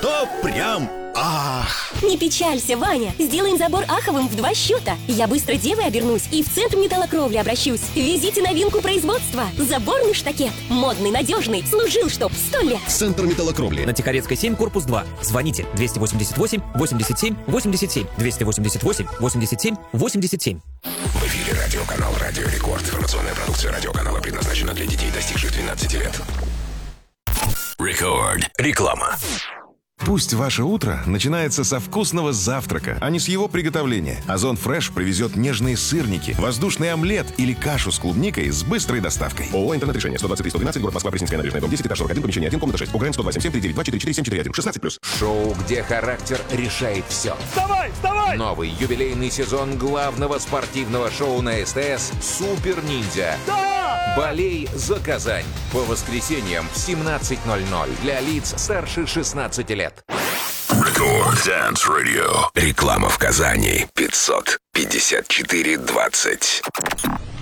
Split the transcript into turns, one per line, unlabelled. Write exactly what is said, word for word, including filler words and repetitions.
то прям ах!
Не печалься, Ваня. Сделаем забор аховым в два счета. Я быстро девой обернусь и в центр металлокровли обращусь. Везите новинку производства. Заборный штакет. Модный, надежный. Служил, чтоб сто лет.
Центр металлокровли.
На Тихорецкой семь, корпус два. Звоните двести восемьдесят восемь восемьдесят семь восемьдесят семь. двести восемьдесят восемь восемьдесят семь восемьдесят семь.
В эфире радиоканал «Радио Рекорд». Информационная продукция радиоканала предназначена для детей, достигших двенадцати лет. Рекорд. Реклама.
Пусть ваше утро начинается со вкусного завтрака, а не с его приготовления. Озон Фреш привезет нежные сырники, воздушный омлет или кашу с клубникой с быстрой доставкой. ООО «Интернет-решение». сто двадцать три сто двенадцать, город Москва, Пресненская набережная, дом десять, этаж сорок один, помещение один, комната шесть. ОГРН сто два семь семь три девять два четыре четыре семь четыре один. шестнадцать плюс.
Шоу, где характер решает все.
Вставай, вставай!
Новый юбилейный сезон главного спортивного шоу на СТС «Супер Ниндзя».
Да!
Болей за Казань. По воскресеньям в семнадцать ноль ноль для лиц старше шестнадцати лет.
Рекорд Dance Radio. Реклама в Казани. пятьсот пятьдесят четыре двадцать.